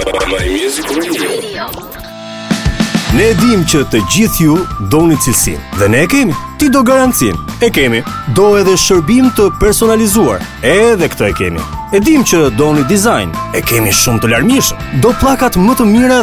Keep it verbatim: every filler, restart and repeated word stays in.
My Music Radio. Ne e dim që të gjithë ju doni cilësinë, dhe ne e kemi. Ti do garancinë, e kemi. Do edhe shërbim të personalizuar, edhe këtë e kemi. E dim që doni dizajn, e kemi shumë të larmishëm. Do pllakat më të mira